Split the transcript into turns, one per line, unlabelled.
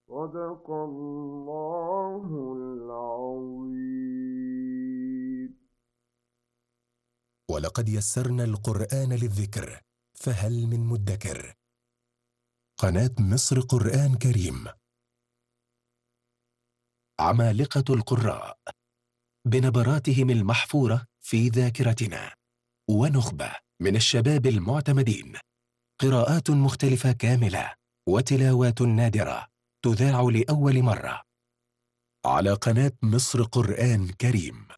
صدق الله العظيم.
ولقد يسرنا القرآن للذكر فهل من مدكر. قناة مصر قرآن كريم. عمالقة القراء بنبراتهم المحفورة في ذاكرتنا، ونخبة من الشباب المعتمدين، قراءات مختلفة كاملة وتلاوات نادرة تذاع لأول مرة على قناة مصر قرآن كريم.